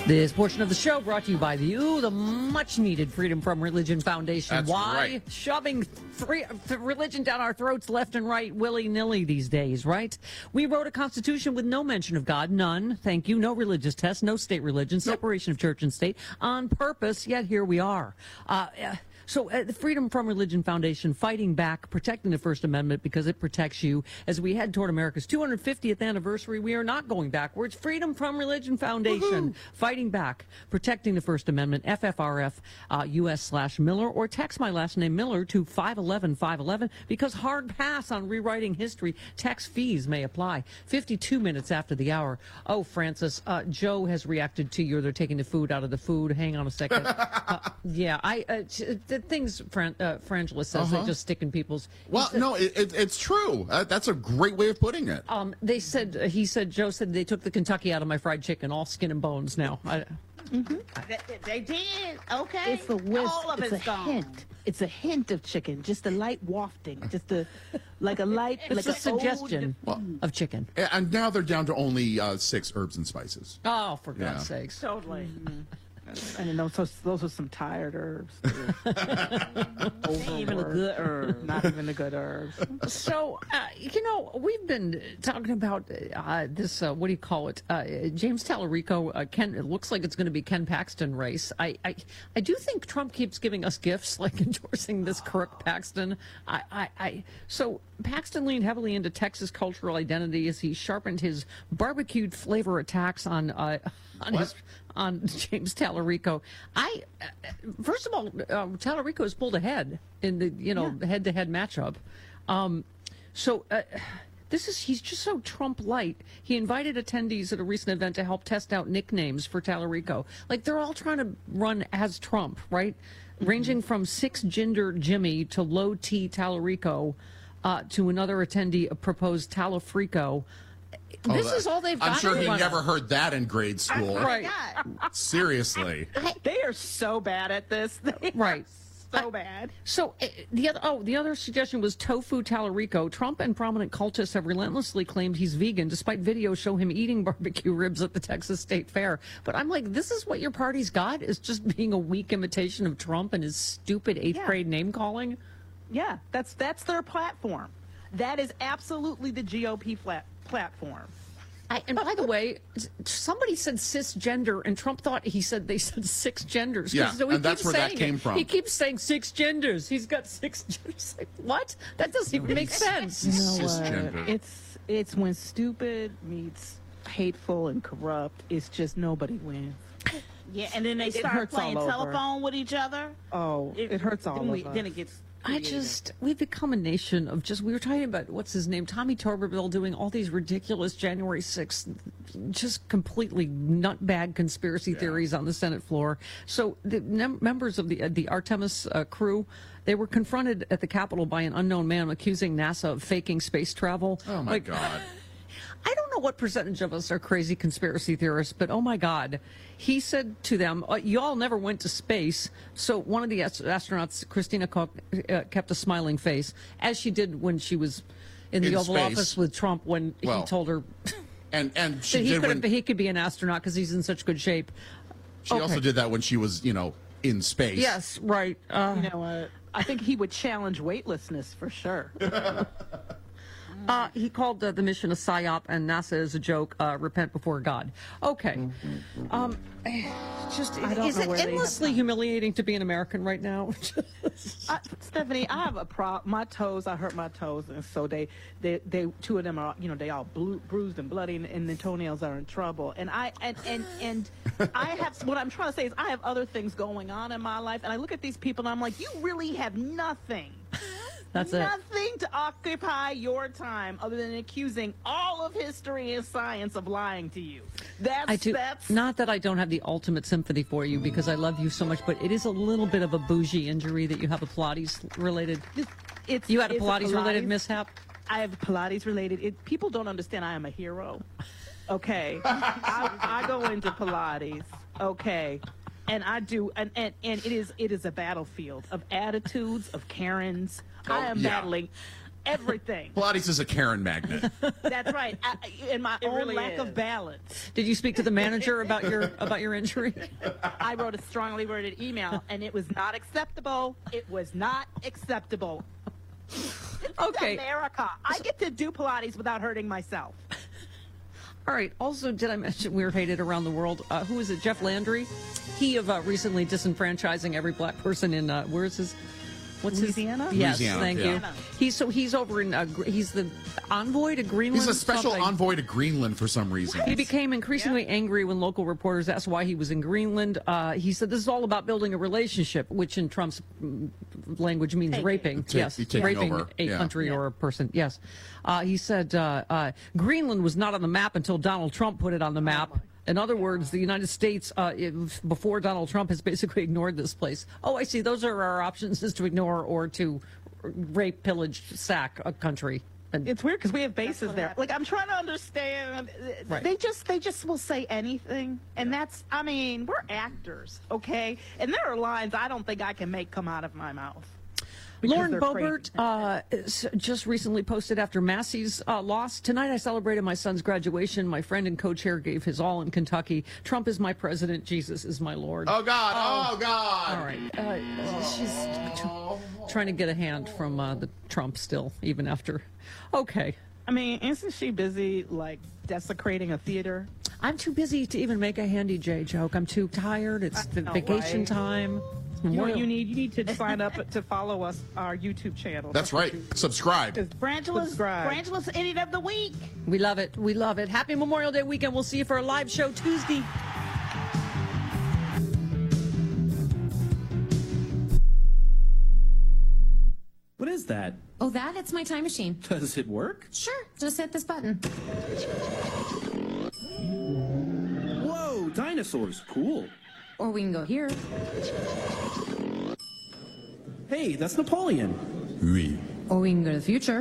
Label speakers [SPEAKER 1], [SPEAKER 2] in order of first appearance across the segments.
[SPEAKER 1] This portion of the show brought to you by the much-needed Freedom from Religion Foundation.
[SPEAKER 2] That's
[SPEAKER 1] Why?
[SPEAKER 2] right.
[SPEAKER 1] Shoving religion down our throats left and right, willy-nilly these days, right? We wrote a constitution with no mention of God, none, thank you, no religious test, no state religion, separation of church and state, on purpose, yet here we are. So the Freedom from Religion Foundation fighting back, protecting the First Amendment because it protects you. As we head toward America's 250th anniversary, we are not going backwards. Freedom from Religion Foundation fighting back, protecting the First Amendment. FFRF US/Miller, or text my last name Miller to 511-511 because hard pass on rewriting history. Tax fees may apply. 52 minutes after the hour. Oh, Francis, Joe has reacted to you. They're taking the food out of the food. Hang on a second. The things Frangela says, they just stick in people's...
[SPEAKER 2] Well, no, it's true. That's a great way of putting it.
[SPEAKER 1] Joe said they took the Kentucky out of my fried chicken, all skin and bones now.
[SPEAKER 3] They did. Okay.
[SPEAKER 4] It's a whisk.
[SPEAKER 3] All of
[SPEAKER 4] it's
[SPEAKER 3] it's
[SPEAKER 4] a
[SPEAKER 3] gone.
[SPEAKER 4] hint. It's a hint of chicken, just a light wafting, just a light,
[SPEAKER 1] It's
[SPEAKER 4] like
[SPEAKER 1] a suggestion of chicken.
[SPEAKER 2] And now they're down to only 6 herbs and spices.
[SPEAKER 1] Oh, for God's
[SPEAKER 2] Yeah.
[SPEAKER 1] sakes.
[SPEAKER 3] Totally.
[SPEAKER 4] And those are some tired herbs.
[SPEAKER 3] Ain't even a good herb.
[SPEAKER 4] Not even the good herbs.
[SPEAKER 1] So, we've been talking about this, what do you call it? James Tallarico, it looks like it's going to be Ken Paxton race. I do think Trump keeps giving us gifts, like endorsing this Crook Paxton. So Paxton leaned heavily into Texas cultural identity as he sharpened his barbecued flavor attacks on James Tallarico. First of all, Tallarico has pulled ahead in the head-to-head matchup. He's just so Trump light. He invited attendees at a recent event to help test out nicknames for Tallarico. Like, they're all trying to run as Trump, right? Ranging from 6-gender Jimmy to low T Tallarico to another attendee proposed Talafrico. This is all they've got.
[SPEAKER 2] I'm sure he
[SPEAKER 1] to
[SPEAKER 2] never heard that in grade school.
[SPEAKER 1] Right.
[SPEAKER 2] Seriously.
[SPEAKER 4] They are so bad at this.
[SPEAKER 1] Right.
[SPEAKER 4] So bad.
[SPEAKER 1] So the other suggestion was Tofu Tallarico. Trump and prominent cultists have relentlessly claimed he's vegan, despite videos show him eating barbecue ribs at the Texas State Fair. But I'm like, this is what your party's got, is just being a weak imitation of Trump and his stupid 8th grade name calling?
[SPEAKER 4] Yeah, that's their platform. That is absolutely the GOP platform.
[SPEAKER 1] And by the way, somebody said cisgender, and Trump thought they said 6 genders.
[SPEAKER 2] Yeah,
[SPEAKER 1] so he
[SPEAKER 2] and that's
[SPEAKER 1] keeps
[SPEAKER 2] where that
[SPEAKER 1] saying
[SPEAKER 2] came
[SPEAKER 1] it.
[SPEAKER 2] from.
[SPEAKER 1] He keeps saying 6 genders. He's got 6 genders. Like, what? That doesn't even make sense.
[SPEAKER 4] You know
[SPEAKER 2] Cisgender.
[SPEAKER 4] what? It's when stupid meets hateful and corrupt. It's just nobody wins.
[SPEAKER 3] Yeah, and then they
[SPEAKER 4] It
[SPEAKER 3] start
[SPEAKER 4] hurts
[SPEAKER 3] playing
[SPEAKER 4] all over.
[SPEAKER 3] telephone with each other.
[SPEAKER 4] Oh, it hurts all over.
[SPEAKER 3] Then it gets...
[SPEAKER 1] We've become a nation of we were talking about, what's his name, Tommy Tuberville, doing all these ridiculous January 6th, just completely nutbag conspiracy theories on the Senate floor. So the members of the Artemis crew, they were confronted at the Capitol by an unknown man accusing NASA of faking space travel.
[SPEAKER 2] Oh, my God.
[SPEAKER 1] I don't know what percentage of us are crazy conspiracy theorists, but oh my God. He said to them, y'all never went to space. So one of the astronauts, Christina Koch, kept a smiling face, as she did when she was in the Oval
[SPEAKER 2] space.
[SPEAKER 1] Office with Trump when he told her
[SPEAKER 2] And she
[SPEAKER 1] that
[SPEAKER 2] did
[SPEAKER 1] he could be an astronaut because he's in such good shape.
[SPEAKER 2] she also did that when she was, in space.
[SPEAKER 1] Yes, right.
[SPEAKER 4] You know what? I think he would challenge weightlessness for sure.
[SPEAKER 1] He called the mission a psyop and NASA is a joke. Repent before God. Okay. Is it endlessly humiliating to be an American right now?
[SPEAKER 4] Stephanie, I have my toes. I hurt my toes, and so they 2 of them are, they all bruised and bloody, and the toenails are in trouble. And I have, what I'm trying to say is, I have other things going on in my life, and I look at these people, and I'm like, you really have nothing. Nothing to occupy your time other than accusing all of history and science of lying to you. That's
[SPEAKER 1] not that I don't have the ultimate sympathy for you, because I love you so much, but it is a little bit of a bougie injury that you have a Pilates related. You had a Pilates related mishap?
[SPEAKER 4] I have Pilates related. People don't understand I am a hero. Okay. I go into Pilates. Okay. And I do, and it is a battlefield of attitudes, of Karens. I am battling everything.
[SPEAKER 2] Pilates is a Karen magnet.
[SPEAKER 4] That's right. In my own
[SPEAKER 3] really
[SPEAKER 4] lack
[SPEAKER 3] is.
[SPEAKER 4] of balance,
[SPEAKER 1] Did you speak to the manager about your injury?
[SPEAKER 4] I wrote a strongly worded email, and it was not acceptable. It was not acceptable.
[SPEAKER 1] Okay.
[SPEAKER 4] America. I get to do Pilates without hurting myself.
[SPEAKER 1] All right. Also, did I mention we're hated around the world? Who is it? Jeff Landry. He of recently disenfranchising every black person in where is his? What's
[SPEAKER 4] Louisiana?
[SPEAKER 1] his? Yes,
[SPEAKER 2] Louisiana,
[SPEAKER 1] thank
[SPEAKER 2] yeah.
[SPEAKER 1] you. He's over in. He's the envoy to Greenland.
[SPEAKER 2] He's a special
[SPEAKER 1] something.
[SPEAKER 2] envoy to Greenland for some reason.
[SPEAKER 1] He became increasingly angry when local reporters asked why he was in Greenland. He said this is all about building a relationship, which in Trump's language means raping. Yes,
[SPEAKER 2] taking
[SPEAKER 1] raping
[SPEAKER 2] over.
[SPEAKER 1] a
[SPEAKER 2] Yeah.
[SPEAKER 1] country or a person. Yes. He said Greenland was not on the map until Donald Trump put it on the map. In other words, the United States, before Donald Trump, has basically ignored this place. Oh, I see. Those are our options: is to ignore or to rape, pillage, sack a country. And
[SPEAKER 4] It's weird because we have bases there. Like, I'm trying to understand.
[SPEAKER 1] Right.
[SPEAKER 4] They just will say anything, and that's. I mean, we're actors, okay? And there are lines I don't think I can make come out of my mouth. because
[SPEAKER 1] Lauren
[SPEAKER 4] they're
[SPEAKER 1] Boebert just recently posted after Massey's loss. Tonight I celebrated my son's graduation. My friend and co-chair gave his all in Kentucky. Trump is my president. Jesus is my Lord.
[SPEAKER 2] Oh, God. Oh, God.
[SPEAKER 1] All right. She's trying to get a hand from the Trump still, even after. Okay.
[SPEAKER 4] I mean, isn't she busy, like, desecrating a theater?
[SPEAKER 1] I'm too busy to even make a Handy J joke. I'm too tired. It's the vacation
[SPEAKER 4] right?
[SPEAKER 1] time.
[SPEAKER 4] You know what
[SPEAKER 1] Memorial-
[SPEAKER 4] you need to sign up to follow us, our YouTube channel.
[SPEAKER 2] That's right. Subscribe.
[SPEAKER 4] Brangela's Idiot of the Week.
[SPEAKER 1] We love it. We love it. Happy Memorial Day weekend. We'll see you for a live show Tuesday.
[SPEAKER 5] What is that?
[SPEAKER 6] Oh, it's my time machine.
[SPEAKER 5] Does it work?
[SPEAKER 6] Sure, just hit this button.
[SPEAKER 5] Whoa, dinosaurs. Cool.
[SPEAKER 6] Or we can go here.
[SPEAKER 5] Hey, that's Napoleon.
[SPEAKER 2] Oui.
[SPEAKER 6] Or we can go to the future.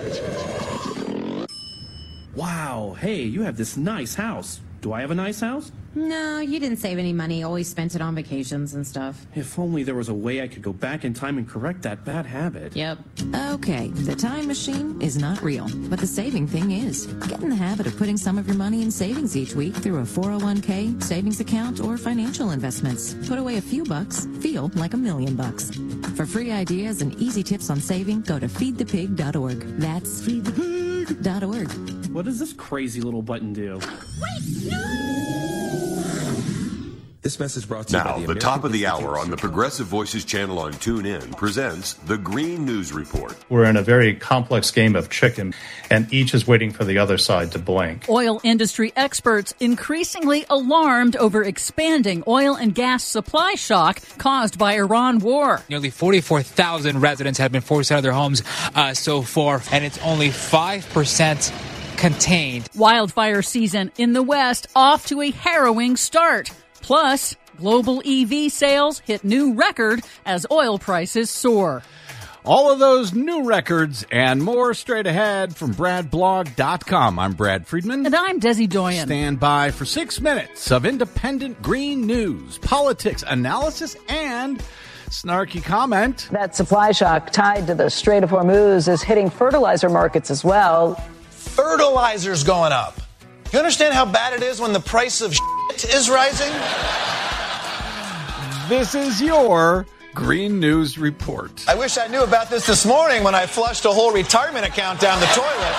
[SPEAKER 5] Wow, hey, you have this nice house. Do I have a nice house?
[SPEAKER 6] No, you didn't save any money. Always spent it on vacations and stuff.
[SPEAKER 5] If only there was a way I could go back in time and correct that bad habit.
[SPEAKER 6] Yep.
[SPEAKER 7] Okay, the time machine is not real, but the saving thing is. Get in the habit of putting some of your money in savings each week through a 401k, savings account, or financial investments. Put away a few bucks, feel like $1 million. For free ideas and easy tips on saving, go to feedthepig.org. That's feedthepig.org.
[SPEAKER 5] What does this crazy little button do?
[SPEAKER 8] This message brought to you by
[SPEAKER 9] the top of the hour on the Progressive Voices channel on TuneIn presents the Green News Report.
[SPEAKER 10] We're in a very complex game of chicken, and each is waiting for the other side to blink.
[SPEAKER 11] Oil industry experts increasingly alarmed over expanding oil and gas supply shock caused by Iran war.
[SPEAKER 12] Nearly 44,000 residents have been forced out of their homes so far, and it's only 5% contained.
[SPEAKER 11] Wildfire season in the West off to a harrowing start. Plus, global EV sales hit new record as oil prices soar.
[SPEAKER 13] All of those new records and more straight ahead from BradBlog.com. I'm Brad Friedman.
[SPEAKER 11] And I'm Desi Doyen.
[SPEAKER 13] Stand by for 6 minutes of independent green news, politics, analysis, and snarky comment.
[SPEAKER 14] That supply shock tied to the Strait of Hormuz is hitting fertilizer markets as well.
[SPEAKER 15] Fertilizer's going up. You understand how bad it is when the price of shit is rising?
[SPEAKER 13] This is your Green News Report.
[SPEAKER 15] I wish I knew about this morning when I flushed a whole retirement account down the toilet.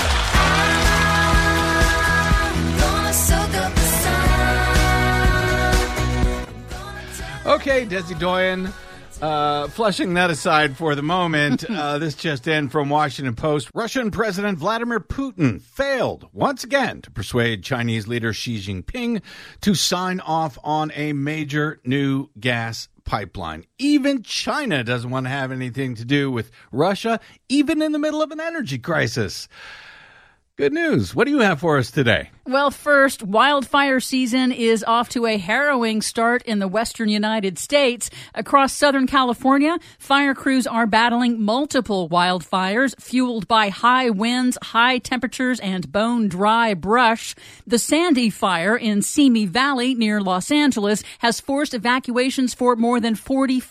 [SPEAKER 13] Okay, Desi Doyen. Flushing that aside for the moment, this just in from Washington Post. Russian President Vladimir Putin failed once again to persuade Chinese leader Xi Jinping to sign off on a major new gas pipeline. Even China doesn't want to have anything to do with Russia, even in the middle of an energy crisis. Good news. What do you have for us today?
[SPEAKER 11] Well, first, wildfire season is off to a harrowing start in the western United States. Across Southern California, fire crews are battling multiple wildfires fueled by high winds, high temperatures, and bone-dry brush. The Sandy Fire in Simi Valley near Los Angeles has forced evacuations for more than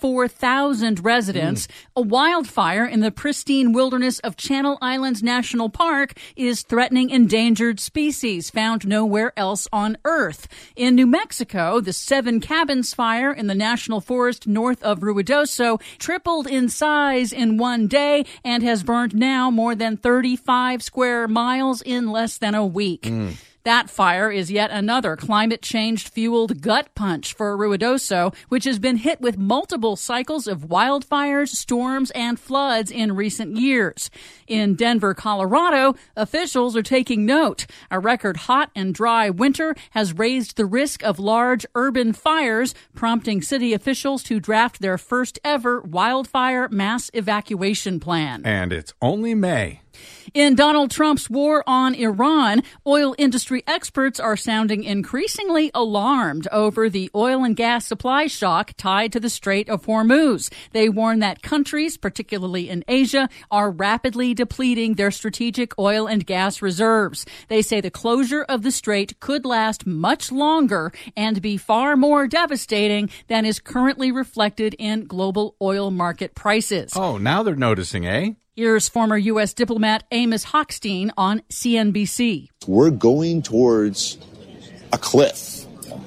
[SPEAKER 11] 44,000 residents. A wildfire in the pristine wilderness of Channel Islands National Park is threatening endangered species found nowhere else on Earth. In New Mexico, the Seven Cabins Fire in the National Forest north of Ruidoso tripled in size in one day and has burned now more than 35 square miles in less than a week. That fire is yet another climate change-fueled gut punch for Ruidoso, which has been hit with multiple cycles of wildfires, storms, and floods in recent years. In Denver, Colorado, officials are taking note. A record hot and dry winter has raised the risk of large urban fires, prompting city officials to draft their first ever wildfire mass evacuation plan.
[SPEAKER 13] And it's only May.
[SPEAKER 11] In Donald Trump's war on Iran, oil industry experts are sounding increasingly alarmed over the oil and gas supply shock tied to the Strait of Hormuz. They warn that countries, particularly in Asia, are rapidly depleting their strategic oil and gas reserves. They say the closure of the strait could last much longer and be far more devastating than is currently reflected in global oil market prices.
[SPEAKER 13] Oh, now they're noticing, eh?
[SPEAKER 11] Here's former U.S. diplomat Amos Hochstein on CNBC.
[SPEAKER 16] We're going towards a cliff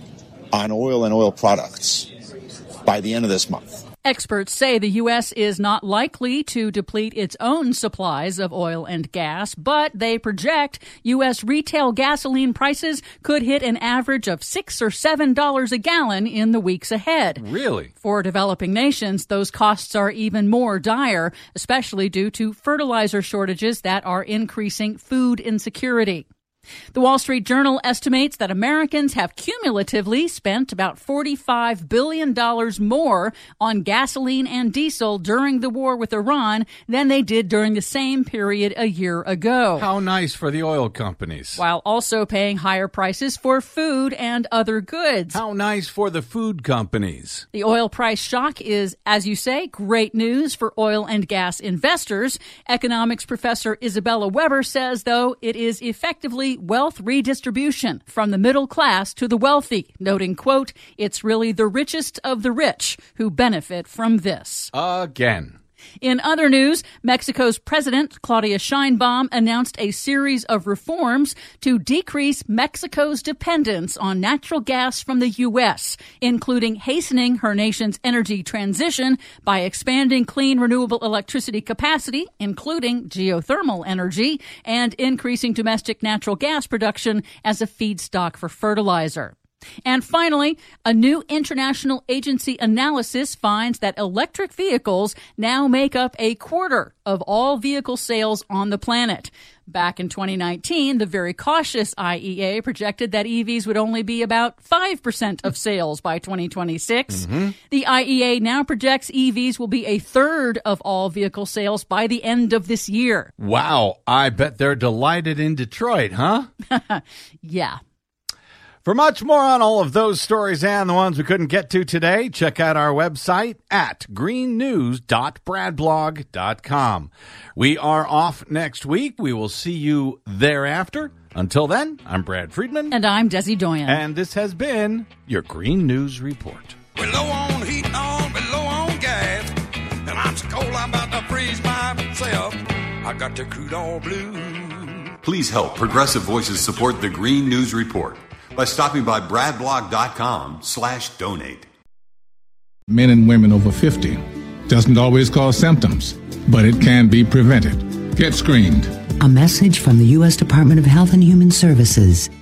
[SPEAKER 16] on oil and oil products by the end of this month.
[SPEAKER 11] Experts say the U.S. is not likely to deplete its own supplies of oil and gas, but they project U.S. retail gasoline prices could hit an average of $6 or $7 a gallon in the weeks ahead.
[SPEAKER 13] Really?
[SPEAKER 11] For developing nations, those costs are even more dire, especially due to fertilizer shortages that are increasing food insecurity. The Wall Street Journal estimates that Americans have cumulatively spent about $45 billion more on gasoline and diesel during the war with Iran than they did during the same period a year ago.
[SPEAKER 13] How nice for the oil companies.
[SPEAKER 11] While also paying higher prices for food and other goods.
[SPEAKER 13] How nice for the food companies.
[SPEAKER 11] The oil price shock is, as you say, great news for oil and gas investors. Economics professor Isabella Weber says, though, it is effectively wealth redistribution from the middle class to the wealthy, noting, quote, it's really the richest of the rich who benefit from this.
[SPEAKER 13] Again.
[SPEAKER 11] In other news, Mexico's President Claudia Sheinbaum announced a series of reforms to decrease Mexico's dependence on natural gas from the U.S., including hastening her nation's energy transition by expanding clean renewable electricity capacity, including geothermal energy, and increasing domestic natural gas production as a feedstock for fertilizer. And finally, a new international agency analysis finds that electric vehicles now make up a quarter of all vehicle sales on the planet. Back in 2019, the very cautious IEA projected that EVs would only be about 5% of sales by 2026. The IEA now projects EVs will be a third of all vehicle sales by the end of this year.
[SPEAKER 13] Wow, I bet they're delighted in Detroit, huh?
[SPEAKER 11] Yeah.
[SPEAKER 13] For much more on all of those stories and the ones we couldn't get to today, check out our website at greennews.bradblog.com. We are off next week. We will see you thereafter. Until then, I'm Brad Friedman.
[SPEAKER 11] And I'm Desi Doyen.
[SPEAKER 13] And this has been your Green News Report.
[SPEAKER 17] We're low on heat on, we're low on gas. And I'm so cold I'm about to freeze myself. I got the crude oil blue.
[SPEAKER 9] Please help Progressive Voices support the Green News Report by stopping by bradblog.com/donate.
[SPEAKER 18] Men and women over 50 doesn't always cause symptoms, but it can be prevented. Get screened.
[SPEAKER 19] A message from the U.S. Department of Health and Human Services.